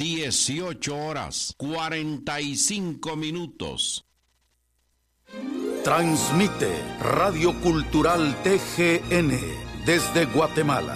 18 horas 45 minutos. Transmite Radio Cultural TGN desde Guatemala.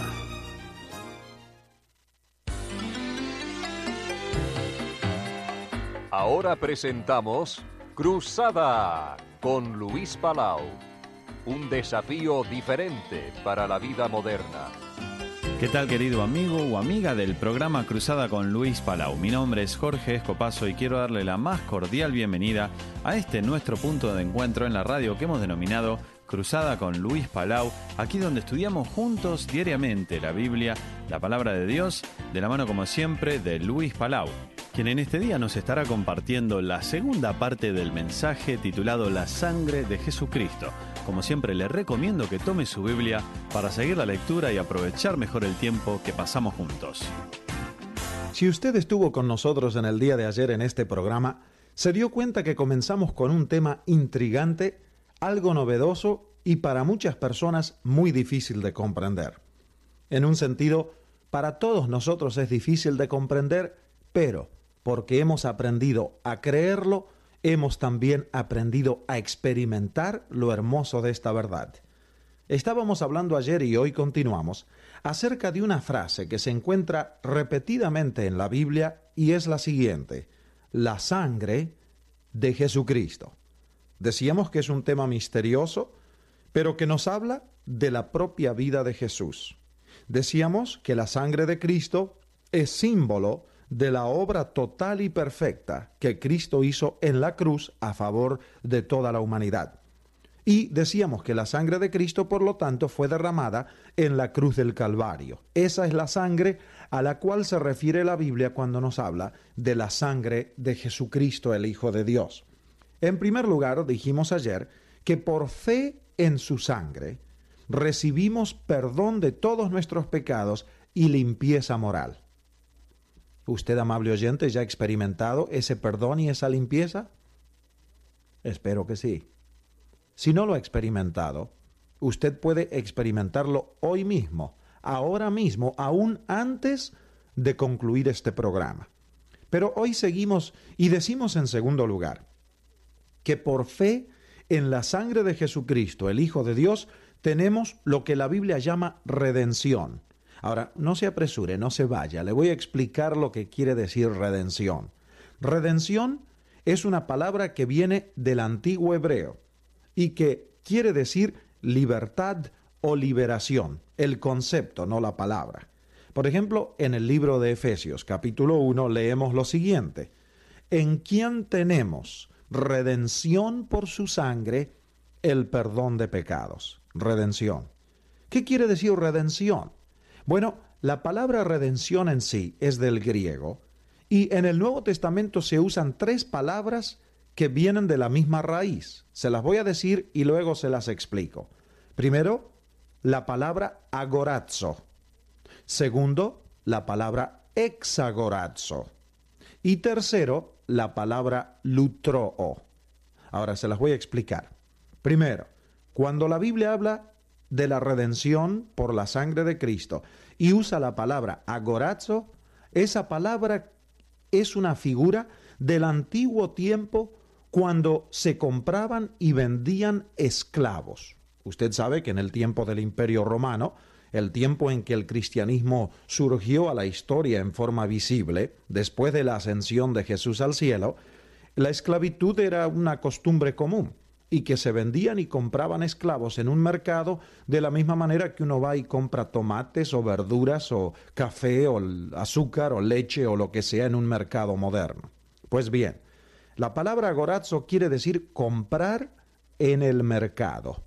Ahora presentamos Cruzada con Luis Palau. Un desafío diferente para la vida moderna. ¿Qué tal, querido amigo o amiga del programa Cruzada con Luis Palau? Mi nombre es Jorge Escopazo y quiero darle la más cordial bienvenida a este nuestro punto de encuentro en la radio que hemos denominado Cruzada con Luis Palau, aquí donde estudiamos juntos diariamente la Biblia, la palabra de Dios, de la mano como siempre de Luis Palau, quien en este día nos estará compartiendo la segunda parte del mensaje titulado La sangre de Jesucristo. Como siempre, le recomiendo que tome su Biblia para seguir la lectura y aprovechar mejor el tiempo que pasamos juntos. Si usted estuvo con nosotros en el día de ayer en este programa, se dio cuenta que comenzamos con un tema intrigante, algo novedoso y para muchas personas muy difícil de comprender. En un sentido, para todos nosotros es difícil de comprender, pero porque hemos aprendido a creerlo, hemos también aprendido a experimentar lo hermoso de esta verdad. Estábamos hablando ayer y hoy continuamos acerca de una frase que se encuentra repetidamente en la Biblia y es la siguiente: la sangre de Jesucristo. Decíamos que es un tema misterioso, pero que nos habla de la propia vida de Jesús. Decíamos que la sangre de Cristo es símbolo de la obra total y perfecta que Cristo hizo en la cruz a favor de toda la humanidad. Y decíamos que la sangre de Cristo, por lo tanto, fue derramada en la cruz del Calvario. Esa es la sangre a la cual se refiere la Biblia cuando nos habla de la sangre de Jesucristo, el Hijo de Dios. En primer lugar, dijimos ayer que por fe en su sangre recibimos perdón de todos nuestros pecados y limpieza moral. ¿Usted, amable oyente, ya ha experimentado ese perdón y esa limpieza? Espero que sí. Si no lo ha experimentado, usted puede experimentarlo hoy mismo, ahora mismo, aún antes de concluir este programa. Pero hoy seguimos y decimos en segundo lugar que por fe en la sangre de Jesucristo, el Hijo de Dios, tenemos lo que la Biblia llama redención. Ahora, no se apresure, no se vaya. Le voy a explicar lo que quiere decir redención. Redención es una palabra que viene del antiguo hebreo y que quiere decir libertad o liberación. El concepto, no la palabra. Por ejemplo, en el libro de Efesios, capítulo 1, leemos lo siguiente: en quien tenemos redención por su sangre, el perdón de pecados. Redención. ¿Qué quiere decir redención? Bueno, la palabra redención en sí es del griego y en el Nuevo Testamento se usan tres palabras que vienen de la misma raíz. Se las voy a decir y luego se las explico. Primero, la palabra agorazo. Segundo, la palabra exagorazo. Y tercero, la palabra lutroo. Ahora se las voy a explicar. Primero, cuando la Biblia habla de la redención por la sangre de Cristo y usa la palabra agorazo, esa palabra es una figura del antiguo tiempo cuando se compraban y vendían esclavos. Usted sabe que en el tiempo del Imperio Romano, el tiempo en que el cristianismo surgió a la historia en forma visible, después de la ascensión de Jesús al cielo, la esclavitud era una costumbre común y que se vendían y compraban esclavos en un mercado de la misma manera que uno va y compra tomates o verduras o café o azúcar o leche o lo que sea en un mercado moderno. Pues bien, la palabra agorazo quiere decir comprar en el mercado.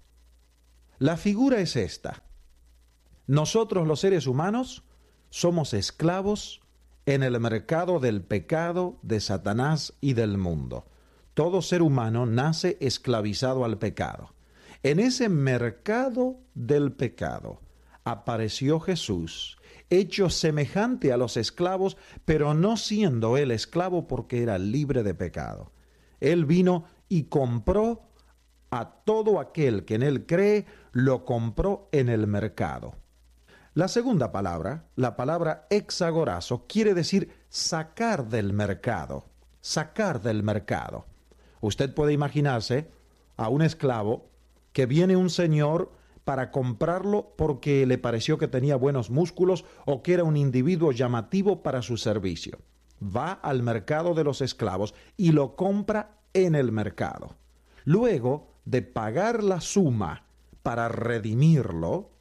La figura es esta. Nosotros los seres humanos somos esclavos en el mercado del pecado, de Satanás y del mundo. Todo ser humano nace esclavizado al pecado. En ese mercado del pecado apareció Jesús, hecho semejante a los esclavos, pero no siendo él esclavo porque era libre de pecado. Él vino y compró a todo aquel que en él cree, lo compró en el mercado. La segunda palabra, la palabra exagorazo, quiere decir sacar del mercado. Sacar del mercado. Usted puede imaginarse a un esclavo que viene un señor para comprarlo porque le pareció que tenía buenos músculos o que era un individuo llamativo para su servicio. Va al mercado de los esclavos y lo compra en el mercado. Luego de pagar la suma para redimirlo,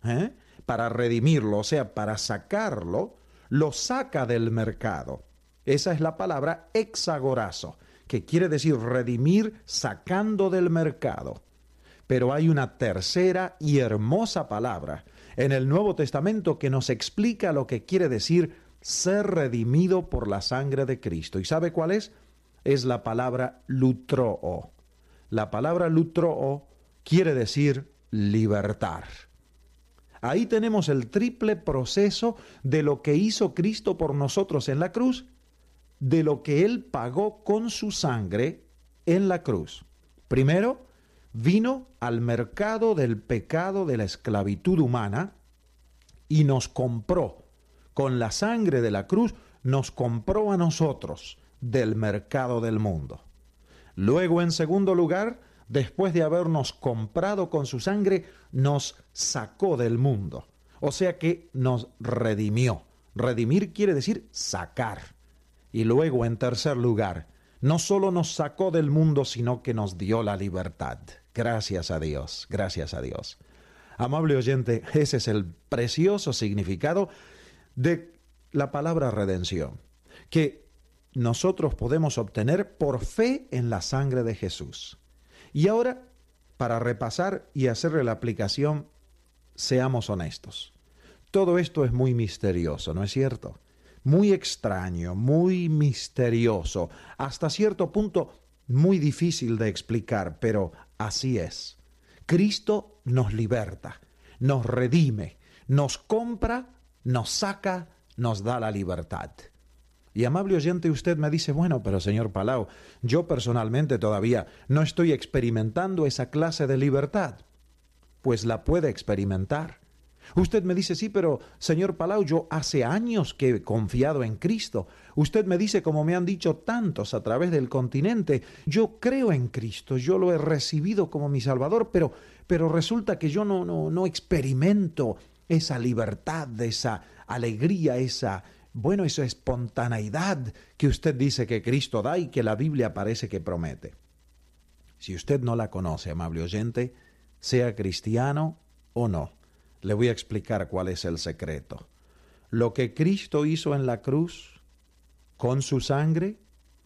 o sea, para sacarlo, lo saca del mercado. Esa es la palabra exagorazo, que quiere decir redimir sacando del mercado. Pero hay una tercera y hermosa palabra en el Nuevo Testamento que nos explica lo que quiere decir ser redimido por la sangre de Cristo. ¿Y sabe cuál es? Es la palabra lutroo. La palabra lutroo quiere decir libertar. Ahí tenemos el triple proceso de lo que hizo Cristo por nosotros en la cruz, de lo que Él pagó con su sangre en la cruz. Primero, vino al mercado del pecado de la esclavitud humana y nos compró. Con la sangre de la cruz nos compró a nosotros del mercado del mundo. Luego, en segundo lugar, después de habernos comprado con su sangre, nos sacó del mundo. O sea que nos redimió. Redimir quiere decir sacar. Y luego, en tercer lugar, no solo nos sacó del mundo, sino que nos dio la libertad. Gracias a Dios, gracias a Dios. Amable oyente, ese es el precioso significado de la palabra redención, que nosotros podemos obtener por fe en la sangre de Jesús. Y ahora, para repasar y hacerle la aplicación, seamos honestos. Todo esto es muy misterioso, ¿no es cierto? Muy extraño, muy misterioso, hasta cierto punto muy difícil de explicar, pero así es. Cristo nos liberta, nos redime, nos compra, nos saca, nos da la libertad. Y amable oyente, usted me dice, bueno, pero señor Palau, yo personalmente todavía no estoy experimentando esa clase de libertad. Pues la puede experimentar. Usted me dice, sí, pero señor Palau, yo hace años que he confiado en Cristo. Usted me dice, como me han dicho tantos a través del continente, yo creo en Cristo, yo lo he recibido como mi Salvador, pero resulta que yo no experimento esa libertad, esa alegría, esa espontaneidad que usted dice que Cristo da y que la Biblia parece que promete. Si usted no la conoce, amable oyente, sea cristiano o no, le voy a explicar cuál es el secreto. Lo que Cristo hizo en la cruz, con su sangre,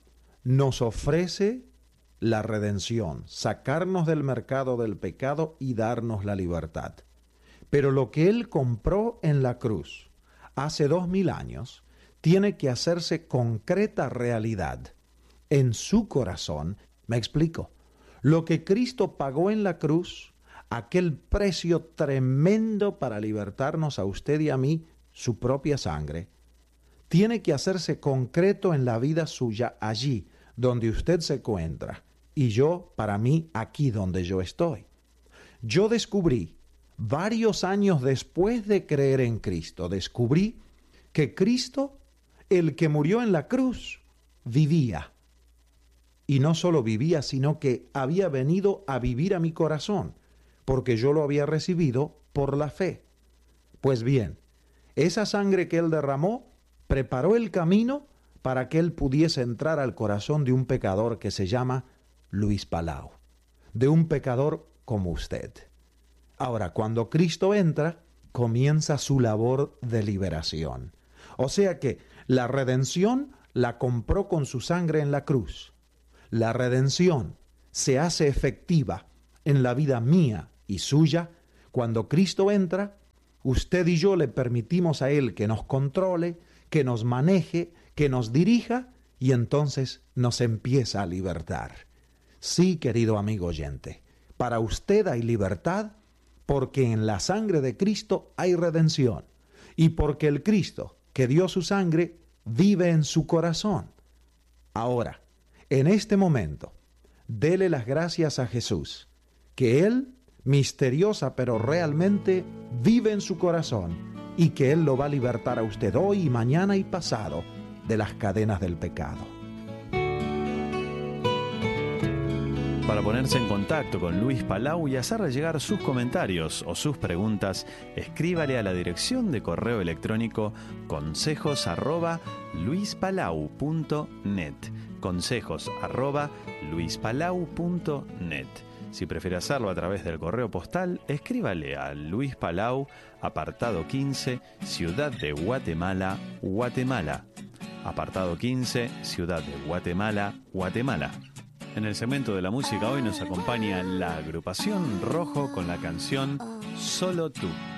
nos ofrece la redención, sacarnos del mercado del pecado y darnos la libertad. Pero lo que Él compró en la cruz hace 2000 años tiene que hacerse concreta realidad en su corazón. Me explico. Lo que Cristo pagó en la cruz, aquel precio tremendo para libertarnos a usted y a mí, su propia sangre, tiene que hacerse concreto en la vida suya allí donde usted se encuentra y yo, para mí, aquí donde yo estoy. Yo descubrí, varios años después de creer en Cristo, descubrí que Cristo, el que murió en la cruz, vivía. Y no solo vivía, sino que había venido a vivir a mi corazón, porque yo lo había recibido por la fe. Pues bien, esa sangre que Él derramó preparó el camino para que Él pudiese entrar al corazón de un pecador que se llama Luis Palau, de un pecador como usted. Ahora, cuando Cristo entra, comienza su labor de liberación. O sea que la redención la compró con su sangre en la cruz. La redención se hace efectiva en la vida mía y suya cuando Cristo entra. Usted y yo le permitimos a Él que nos controle, que nos maneje, que nos dirija y entonces nos empieza a libertar. Sí, querido amigo oyente, para usted hay libertad porque en la sangre de Cristo hay redención y porque el Cristo que dio su sangre vive en su corazón. Ahora, en este momento, dele las gracias a Jesús, que Él, misteriosa pero realmente, vive en su corazón y que Él lo va a libertar a usted hoy y mañana y pasado de las cadenas del pecado. Para ponerse en contacto con Luis Palau y hacerle llegar sus comentarios o sus preguntas, escríbale a la dirección de correo electrónico consejos@luispalau.net. consejos@luispalau.net. Si prefiere hacerlo a través del correo postal, escríbale a Luis Palau, apartado 15, Ciudad de Guatemala, Guatemala. Apartado 15, Ciudad de Guatemala, Guatemala. En el segmento de la música hoy nos acompaña la agrupación Rojo con la canción Solo Tú.